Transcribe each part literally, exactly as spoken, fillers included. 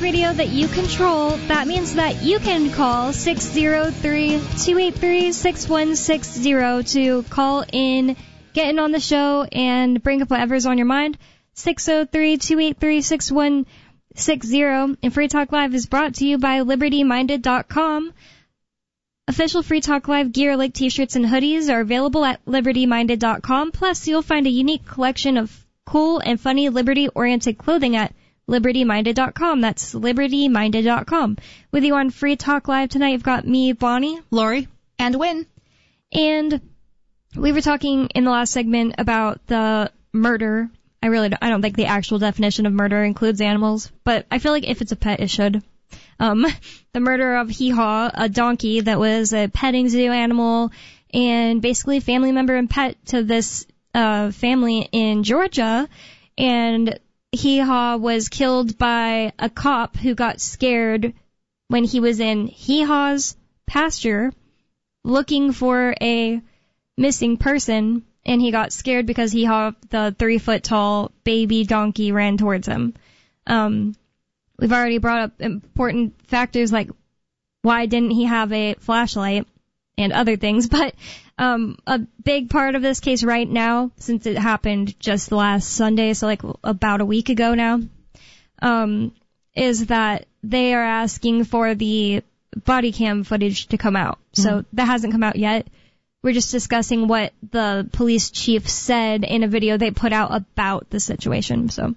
radio that you control. That means that you can call six oh three, two eight three, six one six zero to call in, get in on the show, and bring up whatever's on your mind. six oh three, two eight three, six one six zero. And Free Talk Live is brought to you by Liberty Minded dot com. Official Free Talk Live gear like t-shirts and hoodies are available at Liberty Minded dot com. Plus, you'll find a unique collection of cool and funny Liberty-oriented clothing at Liberty Minded dot com. That's Liberty Minded dot com. With you on Free Talk Live tonight, you've got me, Bonnie, Lori, and Wynn. And we were talking in the last segment about the murder. I really don't, I don't think the actual definition of murder includes animals, but I feel like if it's a pet, it should. Um, the murder of Hee Haw, a donkey that was a petting zoo animal and basically family member and pet to this uh family in Georgia. And Hee Haw was killed by a cop who got scared when he was in Hee Haw's pasture looking for a missing person, and he got scared because Hee Haw, the three-foot-tall baby donkey, ran towards him. Um, we've already brought up important factors like why didn't he have a flashlight and other things, but um, a big part of this case right now, since it happened just last Sunday, so like about a week ago now, um, is that they are asking for the body cam footage to come out. Mm-hmm. So that hasn't come out yet. We're just discussing what the police chief said in a video they put out about the situation. So,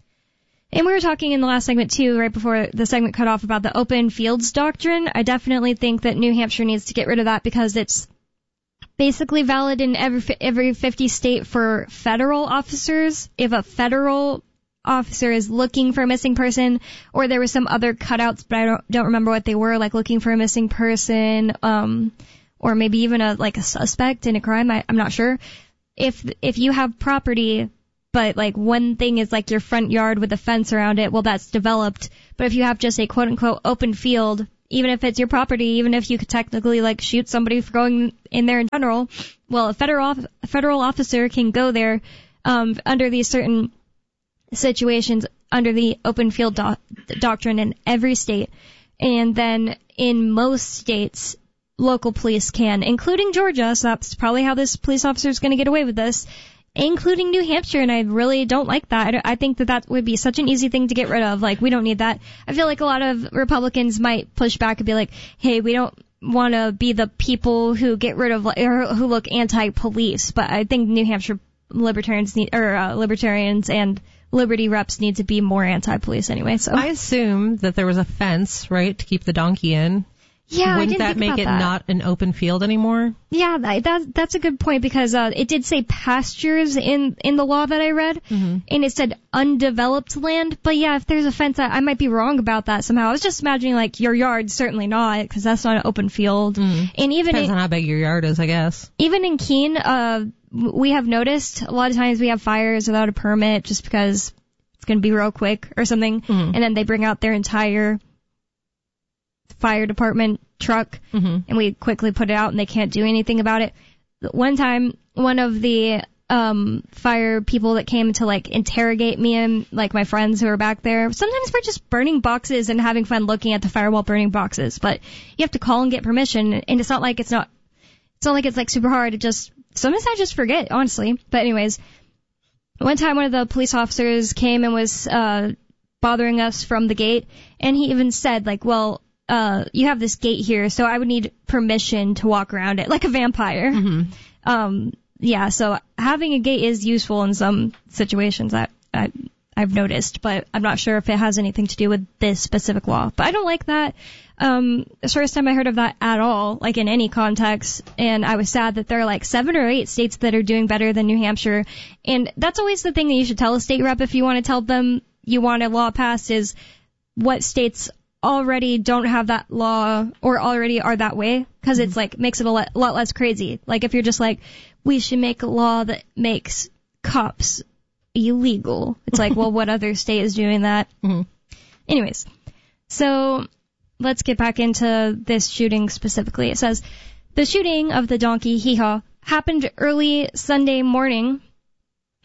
and we were talking in the last segment too, right before the segment cut off, about the open fields doctrine. I definitely think that New Hampshire needs to get rid of that because it's basically valid in every every fifty state for federal officers. If a federal officer is looking for a missing person, or there were some other cutouts, but I don't don't remember what they were, like looking for a missing person, um, or maybe even a like a suspect in a crime. I, I'm not sure. If if you have property, but like one thing is like your front yard with a fence around it, well, that's developed. But if you have just a quote unquote open field, even if it's your property, even if you could technically like shoot somebody for going in there in general, well, a federal a federal officer can go there um, under these certain situations under the open field do- doctrine in every state, and then in most states, local police can, including Georgia. So that's probably how this police officer is going to get away with this, including New Hampshire, and I really don't like that. I, I think that that would be such an easy thing to get rid of. Like, we don't need that. I feel like a lot of Republicans might push back and be like, hey, we don't want to be the people who get rid of, or who look anti-police, but I think New Hampshire libertarians need, or uh, libertarians and Liberty reps need to be more anti-police anyway. So I assume that there was a fence, right, to keep the donkey in. Yeah, Wouldn't I didn't that think make about it that. not an open field anymore? Yeah, that, that that's a good point, because uh, it did say pastures in in the law that I read, mm-hmm. and it said undeveloped land. But yeah, if there's a fence, I, I might be wrong about that somehow. I was just imagining like your yard, certainly not, because that's not an open field. Mm-hmm. And even depends in, on how big your yard is, I guess. Even in Keene, uh, we have noticed a lot of times we have fires without a permit just because it's going to be real quick or something, mm-hmm. and then they bring out their entire fire department truck, mm-hmm. and we quickly put it out and they can't do anything about it. One time, one of the um fire people that came to like interrogate me and like my friends who were back there, sometimes we're just burning boxes and having fun looking at the fire while burning boxes, but you have to call and get permission, and it's not like it's not it's not like it's like super hard. It just sometimes I just forget, honestly. But anyways, one time one of the police officers came and was uh bothering us from the gate, and he even said like, well, Uh, you have this gate here, so I would need permission to walk around it like a vampire. Mm-hmm. Um, yeah, so having a gate is useful in some situations that I, I've noticed, but I'm not sure if it has anything to do with this specific law. But I don't like that. Um, it's the first time I heard of that at all, like in any context, and I was sad that there are like seven or eight states that are doing better than New Hampshire. And that's always the thing that you should tell a state rep if you want to tell them you want a law passed, is what states already don't have that law or already are that way, because it's like makes it a lot, a lot less crazy. Like if you're just like, we should make a law that makes cops illegal, it's like, well, what other state is doing that? Mm-hmm. Anyways, so let's get back into this shooting specifically. It says the shooting of the donkey Hee Haw happened early Sunday morning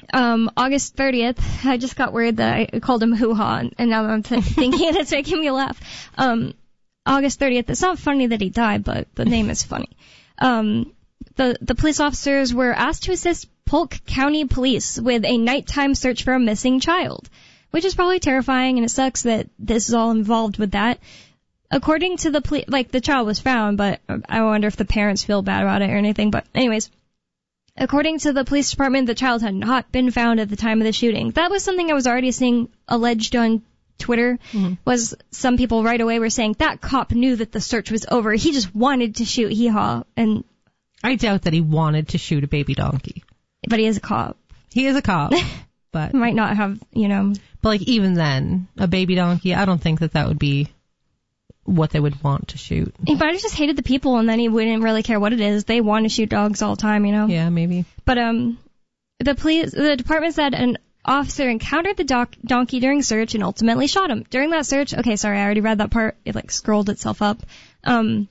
Um, August thirtieth, I just got word that I called him hoo-ha, and now I'm th- thinking it's making me laugh. Um, August thirtieth, it's not funny that he died, but the name is funny. Um, the, the police officers were asked to assist Polk County Police with a nighttime search for a missing child, which is probably terrifying, and it sucks that this is all involved with that. According to the police, like, the child was found, but I wonder if the parents feel bad about it or anything, but anyways. According to the police department, the child had not been found at the time of the shooting. That was something I was already seeing alleged on Twitter, mm-hmm. was some people right away were saying that cop knew that the search was over. He just wanted to shoot Hee-Haw. And I doubt that he wanted to shoot a baby donkey. But he is a cop. He is a cop, but might not have, you know. But like even then, a baby donkey, I don't think that that would be what they would want to shoot. He might have just hated the people, and then he wouldn't really care what it is. They want to shoot dogs all the time, you know? Yeah, maybe. But um, the police, the department said an officer encountered the doc- donkey during search and ultimately shot him. During that search, okay, sorry, I already read that part. It like scrolled itself up. Um,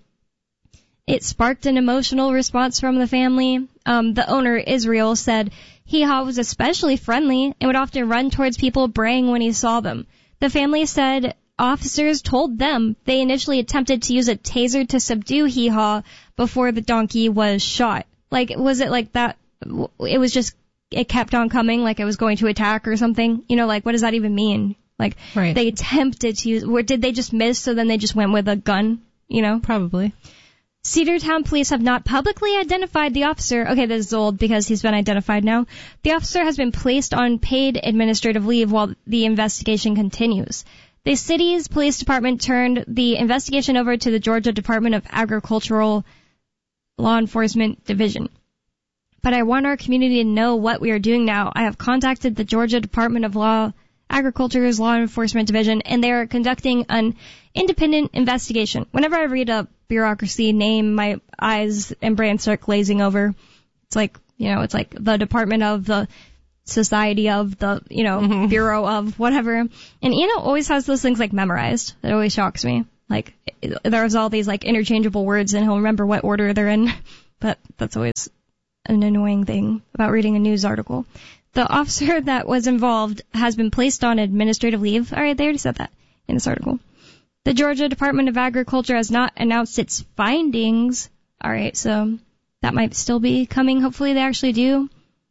it sparked an emotional response from the family. Um, the owner, Israel, said Hee-Haw was especially friendly and would often run towards people braying when he saw them. The family said officers told them they initially attempted to use a taser to subdue Hee-Haw before the donkey was shot. Like, was it like that? It was just, it kept on coming, like it was going to attack or something? You know, like, what does that even mean? Like, right. They attempted to use, or did they just miss, so then they just went with a gun, you know? Probably. Cedartown police have not publicly identified the officer. Okay, this is old because he's been identified now. The officer has been placed on paid administrative leave while the investigation continues. The city's police department turned the investigation over to the Georgia Department of Agricultural Law Enforcement Division. But I want our community to know what we are doing now. I have contacted the Georgia Department of Law, Agriculture's Law Enforcement Division, and they are conducting an independent investigation. Whenever I read a bureaucracy name, my eyes and brain start glazing over. It's like, you know, it's like the Department of the Society of the, you know, mm-hmm. Bureau of whatever. And Ian always has those things like memorized. That always shocks me. Like, there's all these like interchangeable words and he'll remember what order they're in. But that's always an annoying thing about reading a news article. The officer that was involved has been placed on administrative leave. All right, they already said that in this article. The Georgia Department of Agriculture has not announced its findings. All right, so that might still be coming. Hopefully they actually do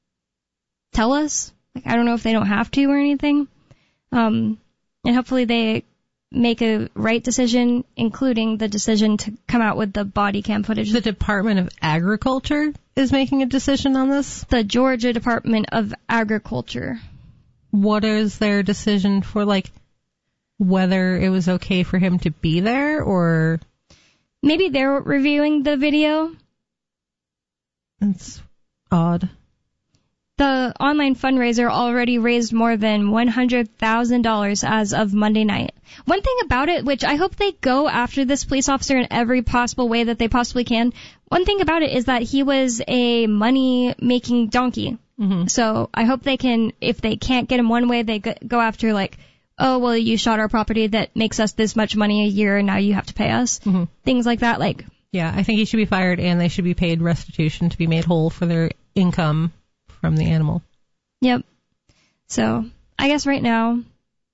tell us. Like, I don't know if they don't have to or anything. Um, and hopefully they make a right decision, including the decision to come out with the body cam footage. The Department of Agriculture is making a decision on this? The Georgia Department of Agriculture. What is their decision for, like, whether it was okay for him to be there, or? Maybe they're reviewing the video. That's odd. The online fundraiser already raised more than one hundred thousand dollars as of Monday night. One thing about it, which I hope they go after this police officer in every possible way that they possibly can, one thing about it is that he was a money-making donkey. Mm-hmm. So I hope they can, if they can't get him one way, they go after, like, oh, well, you shot our property that makes us this much money a year, and now you have to pay us. Mm-hmm. Things like that, like. Yeah, I think he should be fired, and they should be paid restitution to be made whole for their income from the animal. Yep. So, I guess right now,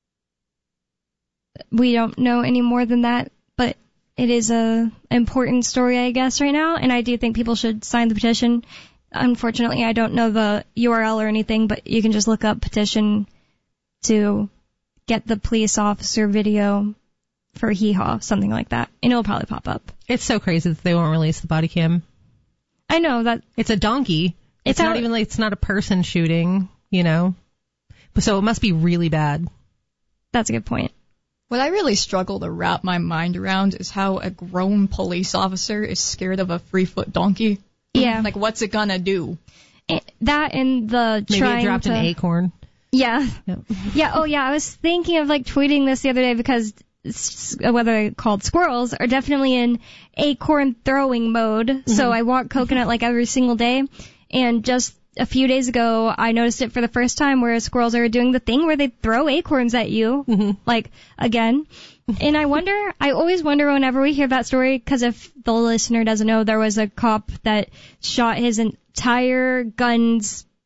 we don't know any more than that, but it is a important story, I guess, right now, and I do think people should sign the petition. Unfortunately, I don't know the U R L or anything, but you can just look up petition to get the police officer video for Hee-Haw, something like that, and it'll probably pop up. It's so crazy that they won't release the body cam. I know that. It's a donkey. It's, it's not out, even like, it's not a person shooting, you know? So it must be really bad. That's a good point. What I really struggle to wrap my mind around is how a grown police officer is scared of a three-foot donkey. Yeah. Like, what's it gonna do? It, that and the Maybe trying it dropped to, an acorn. Yeah. Yep. Yeah, oh yeah, I was thinking of like tweeting this the other day because what they're called squirrels are definitely in acorn throwing mode. Mm-hmm. So I walk Coconut like every single day. And just a few days ago, I noticed it for the first time where squirrels are doing the thing where they throw acorns at you, mm-hmm. like, again. And I wonder, I always wonder whenever we hear that story, because if the listener doesn't know, there was a cop that shot his entire gun's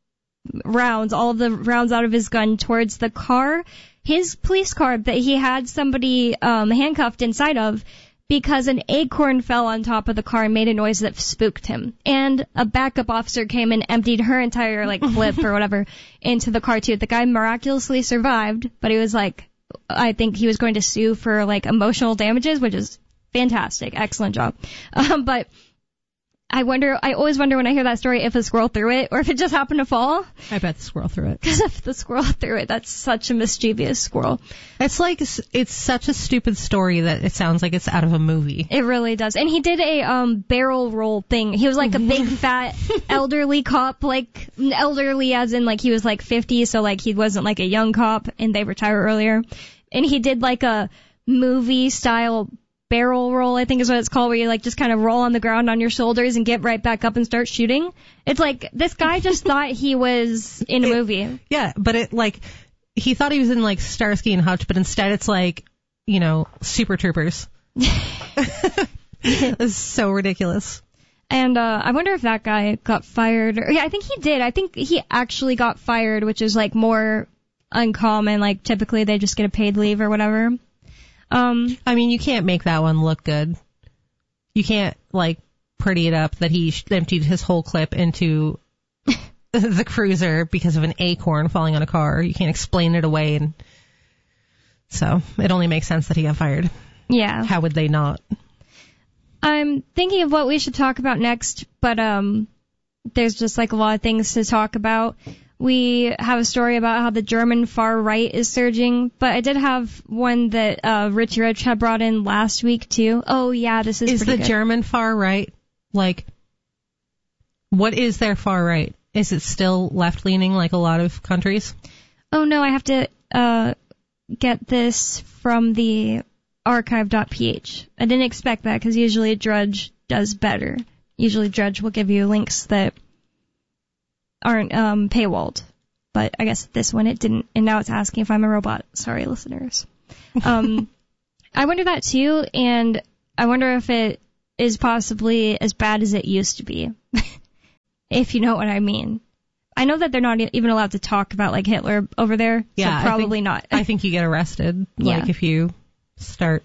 rounds, all of the rounds out of his gun towards the car, his police car that he had somebody um, handcuffed inside of, because an acorn fell on top of the car and made a noise that spooked him. And a backup officer came and emptied her entire, like, clip or whatever into the car, too. The guy miraculously survived, but he was, like, I think he was going to sue for, like, emotional damages, which is fantastic. Excellent job. Um, but I wonder, I always wonder when I hear that story if a squirrel threw it or if it just happened to fall. I bet the squirrel threw it. Because if the squirrel threw it, that's such a mischievous squirrel. It's like, it's such a stupid story that it sounds like it's out of a movie. It really does. And he did a um barrel roll thing. He was like a big fat elderly cop, like elderly as in like he was like fifty, so like he wasn't like a young cop and they retired earlier. And he did like a movie style barrel roll, I think is what it's called, where you like just kind of roll on the ground on your shoulders and get right back up and start shooting. It's like this guy just thought he was in a movie. Yeah, but it like he thought he was in like Starsky and Hutch, but instead it's like, you know, Super Troopers. It's so ridiculous. And uh I wonder if that guy got fired. Or, yeah, I think he did. I think he actually got fired, which is like more uncommon. Like typically they just get a paid leave or whatever. Um, I mean, you can't make that one look good. You can't, like, pretty it up that he emptied his whole clip into the cruiser because of an acorn falling on a car. You can't explain it away. And so it only makes sense that he got fired. Yeah. How would they not? I'm thinking of what we should talk about next, but um, there's just, like, a lot of things to talk about. We have a story about how the German far right is surging, but I did have one that uh, Richie Rich had brought in last week, too. Oh, yeah, this is Is pretty the good. German far right, like, what is their far right? Is it still left-leaning like a lot of countries? Oh, no, I have to uh, get this from the archive dot p h. I didn't expect that because usually Drudge does better. Usually Drudge will give you links that aren't um, paywalled, but I guess this one it didn't, and now it's asking if I'm a robot. Sorry, listeners. Um, I wonder that too, and I wonder if it is possibly as bad as it used to be, if you know what I mean. I know that they're not even allowed to talk about like Hitler over there, Yeah, so probably I think, not. I think you get arrested, Yeah. like if you start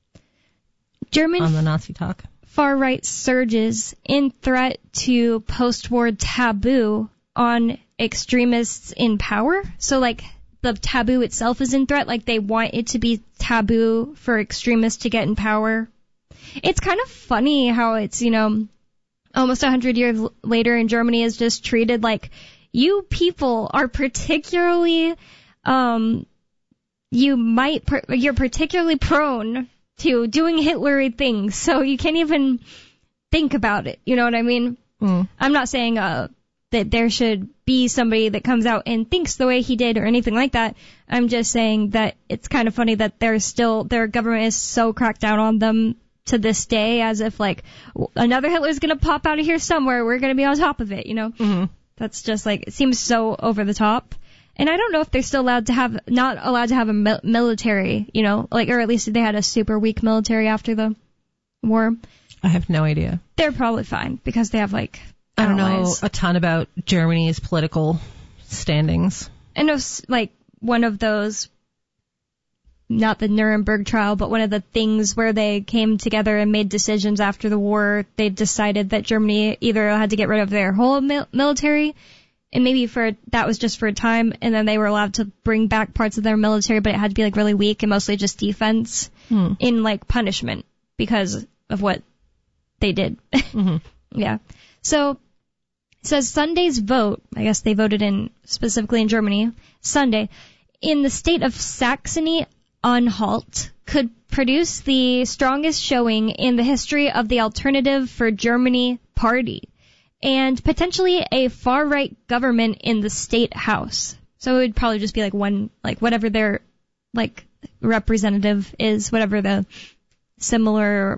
German on the Nazi talk. far-right surges in threat to post-war taboo on extremists in power. So, like, the taboo itself is in threat. Like, they want it to be taboo for extremists to get in power. It's kind of funny how it's, you know, almost a hundred years l- later and Germany is just treated like, you people are particularly, um, you might, per- you're particularly prone to doing Hitler-y things, so you can't even think about it. You know what I mean? Mm. I'm not saying, uh, that there should be somebody that comes out and thinks the way he did or anything like that. I'm just saying that it's kind of funny that there's still, their government is so cracked down on them to this day, as if like another Hitler's gonna pop out of here somewhere, we're gonna be on top of it, you know? Mm-hmm. That's just like, it seems so over the top. And I don't know if they're still allowed to have, not allowed to have a mil- military, you know, like, or at least they had a super weak military after the war. I have no idea. They're probably fine because they have like, I don't know allies. a ton about Germany's political standings. I know, like, one of those, not the Nuremberg trial, but one of the things where they came together and made decisions after the war, they decided that Germany either had to get rid of their whole mil- military, and maybe for that was just for a time, and then they were allowed to bring back parts of their military, but it had to be, like, really weak and mostly just defense Hmm. in, like, punishment because of what they did. Mm-hmm. Yeah. So, it says Sunday's vote, I guess they voted in, specifically in Germany, Sunday, in the state of Saxony-Anhalt could produce the strongest showing in the history of the Alternative for Germany party, and potentially a far-right government in the state house. So it would probably just be like one, like whatever their, like, representative is, whatever the similar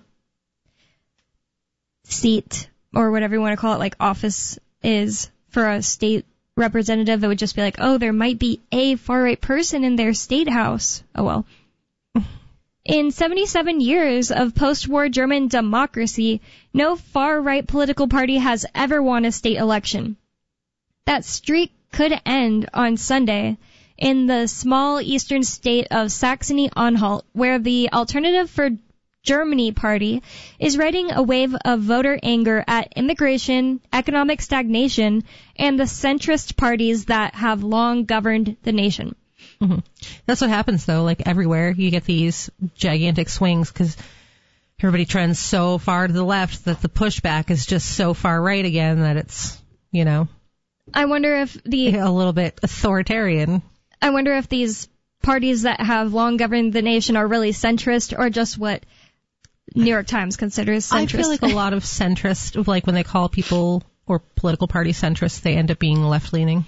seat or whatever you want to call it, like office is for a state representative. It would just be like, oh, there might be a far-right person in their state house. Oh, well. In seventy-seven years of post-war German democracy, no far-right political party has ever won a state election. That streak could end on Sunday in the small eastern state of Saxony-Anhalt, where the Alternative for Germany party is riding a wave of voter anger at immigration, economic stagnation, and the centrist parties that have long governed the nation. Mm-hmm. That's what happens, though. Like everywhere, you get these gigantic swings because everybody trends so far to the left that the pushback is just so far right again that it's, you know, I wonder if the a little bit authoritarian. I wonder if these parties that have long governed the nation are really centrist or just what New York Times considers centrist. I feel like a lot of centrist, like when they call people or political parties centrist, they end up being left-leaning.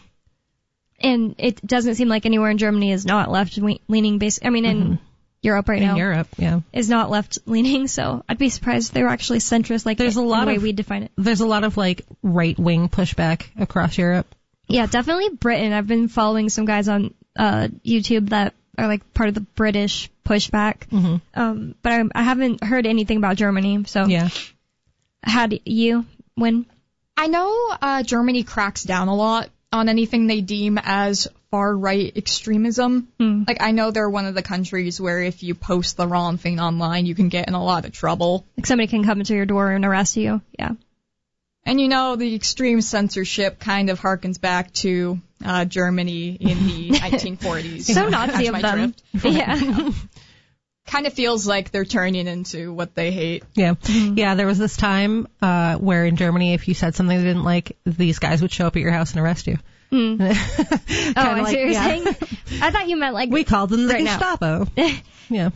And it doesn't seem like anywhere in Germany is not left-leaning. Base, I mean, in mm-hmm. Europe right in now. In Europe, yeah. Is not left-leaning, so I'd be surprised if they were actually centrist, like there's a lot the way of, we define it. There's a lot of, like, right-wing pushback across Europe. Yeah, definitely Britain. I've been following some guys on uh YouTube that are, like, part of the British pushback. Mm-hmm. Um, but I, I haven't heard anything about Germany, so. Yeah. How do you win? I know uh Germany cracks down a lot on anything they deem as far-right extremism. Mm. Like, I know they're one of the countries where if you post the wrong thing online, you can get in a lot of trouble. Like somebody can come to your door and arrest you. Yeah. And you know, the extreme censorship kind of harkens back to uh Germany in the nineteen forties. So Nazi of them. Yeah. Kind of feels like they're turning into what they hate. Yeah. Mm-hmm. Yeah, there was this time uh where in Germany, if you said something they didn't like, these guys would show up at your house and arrest you. Mm. oh, I like, see what you're yeah. saying. I thought you meant like we called them the right Gestapo. Yeah.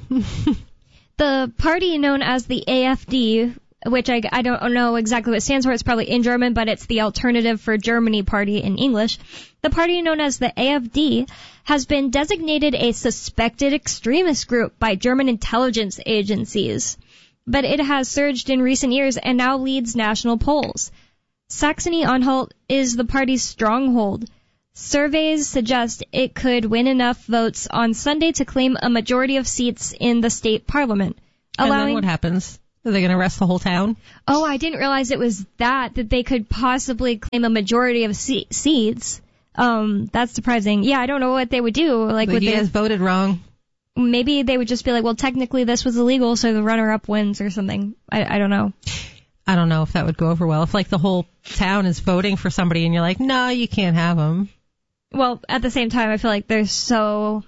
The party known as the A F D, which I, I don't know exactly what it stands for. It's probably in German, but it's the Alternative for Germany party in English. The party known as the A F D has been designated a suspected extremist group by German intelligence agencies, but it has surged in recent years and now leads national polls. Saxony-Anhalt is the party's stronghold. Surveys suggest it could win enough votes on Sunday to claim a majority of seats in the state parliament. And allowing... then what happens? Are they going to arrest the whole town? Oh, I didn't realize it was that, that they could possibly claim a majority of se- seats. Um, that's surprising. Yeah, I don't know what they would do. Like, but would you they guys voted wrong. Maybe they would just be like, well, technically this was illegal, so the runner-up wins or something. I, I don't know. I don't know if that would go over well. If, like, the whole town is voting for somebody and you're like, no, you can't have them. Well, at the same time, I feel like they're so...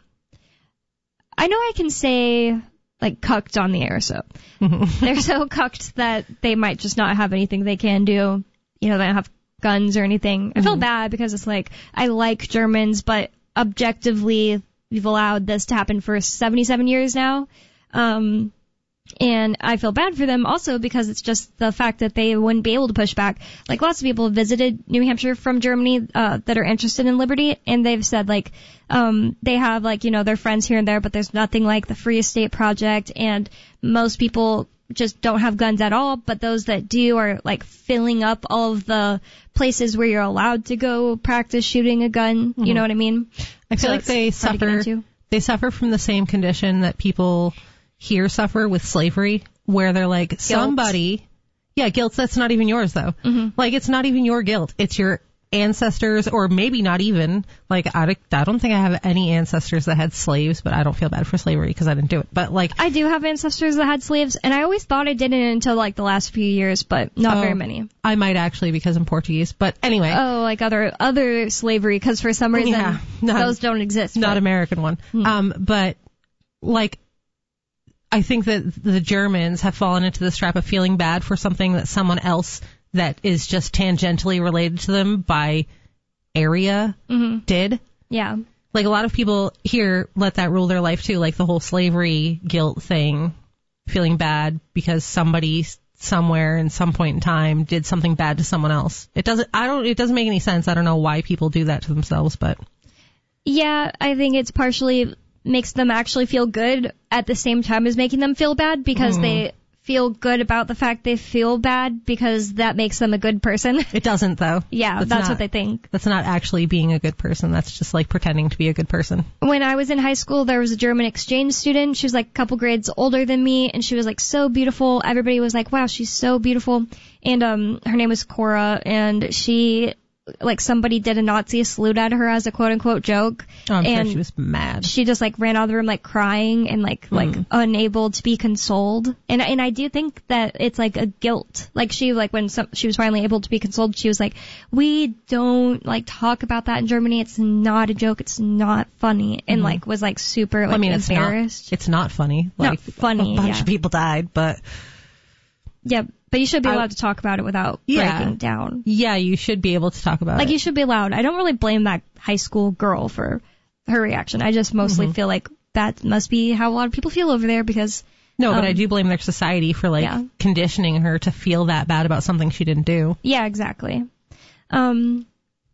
I know I can say, like, cucked on the air, so... They're so cucked that they might just not have anything they can do. You know, they don't have guns or anything. I feel mm-hmm. bad because it's like, I like Germans, but objectively, we've allowed this to happen for seventy-seven years now. Um... And I feel bad for them also because it's just the fact that they wouldn't be able to push back. Like, lots of people have visited New Hampshire from Germany uh, that are interested in liberty, and they've said, like, um, they have, like, you know, their friends here and there, but there's nothing like the Free Estate Project, and most people just don't have guns at all, but those that do are, like, filling up all of the places where you're allowed to go practice shooting a gun. Mm-hmm. You know what I mean? I feel so like they suffer, they suffer from the same condition that people here suffer with slavery, where they're like, guilt. somebody, yeah, guilt, that's not even yours, though. Mm-hmm. Like, it's not even your guilt. It's your ancestors, or maybe not even. Like, I, I don't think I have any ancestors that had slaves, but I don't feel bad for slavery because I didn't do it. But, like... I do have ancestors that had slaves, and I always thought I didn't until, like, the last few years, but not oh, very many. I might actually because I'm Portuguese, but anyway. Oh, like other other slavery, because for some reason yeah, not, those don't exist. Not but. American one. Hmm. Um, but, like... I think that the Germans have fallen into this trap of feeling bad for something that someone else that is just tangentially related to them by area mm-hmm. did. Yeah. Like, a lot of people here let that rule their life too, like the whole slavery guilt thing, feeling bad because somebody somewhere in some point in time did something bad to someone else. It doesn't, I don't, it doesn't make any sense. I don't know why people do that to themselves, but. Yeah, I think it's partially makes them actually feel good at the same time as making them feel bad because mm. they feel good about the fact they feel bad because that makes them a good person. It doesn't, though. Yeah, that's, that's not, what they think. That's not actually being a good person. That's just like pretending to be a good person. When I was in high school, there was a German exchange student. She was like a couple grades older than me, and she was like so beautiful. Everybody was like, wow, she's so beautiful. And um, her name was Cora, and she like somebody did a Nazi salute at her as a quote unquote joke. Oh, I'm and sure she was mad. She just like ran out of the room like crying and like like Mm. unable to be consoled. And and I do think that it's like a guilt. Like she like when some, she was finally able to be consoled, she was like, "We don't like talk about that in Germany. It's not a joke. It's not funny." And Mhm. like was like super like I mean, it's embarrassed. not, it's not funny. Not Like, funny, a bunch yeah. of people died, but Yeah, but you should be I- allowed to talk about it without Yeah. breaking down. yeah, you should be able to talk about Like it. you should be allowed. I don't really blame that high school girl for her reaction. I just mostly Mhm. feel like that must be how a lot of people feel over there because No, but um, I do blame their society for like yeah. conditioning her to feel that bad about something she didn't do. yeah, exactly. Um,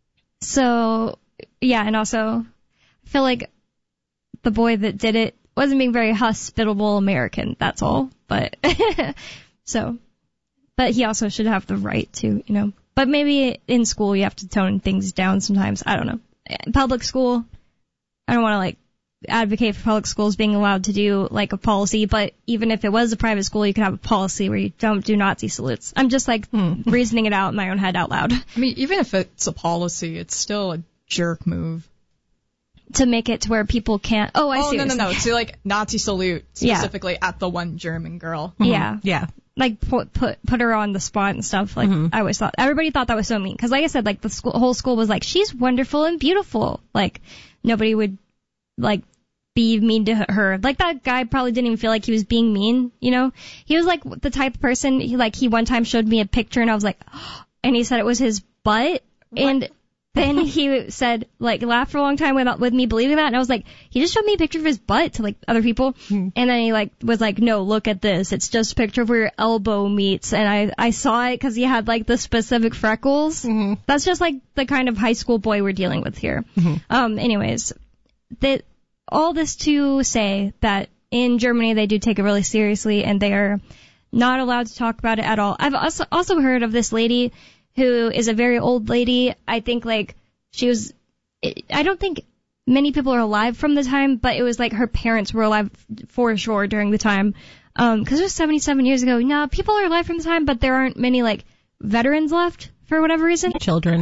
so yeah, and also I feel like the boy that did it wasn't being very hospitable American. That's all. But so, but he also should have the right to, you know. But maybe in school you have to tone things down sometimes. I don't know. Public school, I don't want to like advocate for public schools being allowed to do like a policy, but even if it was a private school, you could have a policy where you don't do Nazi salutes. I'm just like Hmm. reasoning it out in my own head out loud I mean, even if it's a policy, it's still a jerk move. to make it to where people can't. Oh, I oh, see. no, what no, you're no. saying. It's like Nazi salute Yeah. specifically at the one German girl. Mhm. Yeah. Yeah. Like put put put her on the spot and stuff. Like Mhm. I always thought everybody thought that was so mean because, like I said, like the school, whole school was like, she's wonderful and beautiful. Like nobody would like be mean to her. Like that guy probably didn't even feel like he was being mean. You know, he was like the type of person. He like he one time showed me a picture and I was like, and he said it was his butt and. Then he said, like, laughed for a long time without with me believing that, and I was like, he just showed me a picture of his butt to like other people, Hmm. and then he like was like, no, look at this, it's just a picture of where your elbow meets, and I I saw it because he had like the specific freckles. Mhm. That's just like the kind of high school boy we're dealing with here. Mhm. Um, anyways, that all this to say that in Germany they do take it really seriously, and they are not allowed to talk about it at all. I've also also heard of this lady who is a very old lady. I think like she was, I don't think many people are alive from the time, but it was like her parents were alive for sure during the time. Um, cause it was seventy-seven years ago. No, people are alive from the time, but there aren't many like veterans left for whatever reason. Children.